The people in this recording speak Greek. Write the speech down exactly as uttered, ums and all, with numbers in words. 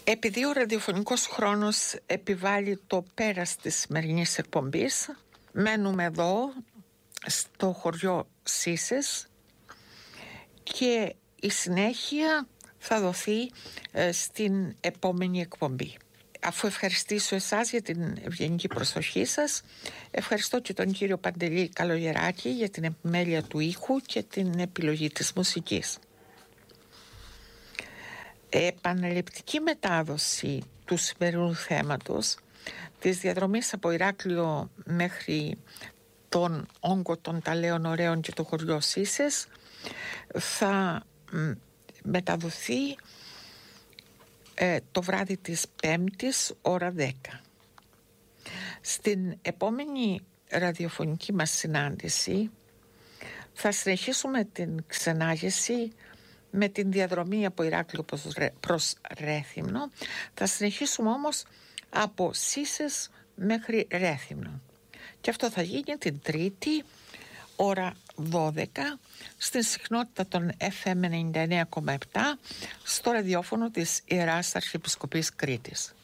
Επειδή ο ραδιοφωνικός χρόνος επιβάλλει το πέρας της σημερινής εκπομπής, μένουμε εδώ στο χωριό Σίσες και η συνέχεια θα δοθεί ε, στην επόμενη εκπομπή. Αφού ευχαριστήσω εσάς για την ευγενική προσοχή σας, ευχαριστώ και τον κύριο Παντελή Καλογεράκη για την επιμέλεια του ήχου και την επιλογή της μουσικής. Επαναληπτική μετάδοση του σημερινού θέματος, της διαδρομής από Ηράκλειο μέχρι τον όγκο των Ταλέων Ωραίων και το χωριό Σίσες, θα μεταδοθεί ε, το βράδυ της Πέμπτης ώρα δέκα. Στην επόμενη ραδιοφωνική μας συνάντηση θα συνεχίσουμε την ξενάγηση με την διαδρομή από Ηράκλειο προς Ρέθυμνο. Θα συνεχίσουμε όμως από Σίσες μέχρι Ρέθυμνο. Και αυτό θα γίνει την Τρίτη ώρα δώδεκα στην συχνότητα των εφ εμ ενενήντα εννέα κόμμα επτά στο ραδιόφωνο της Ιεράς Αρχιεπισκοπής Κρήτης.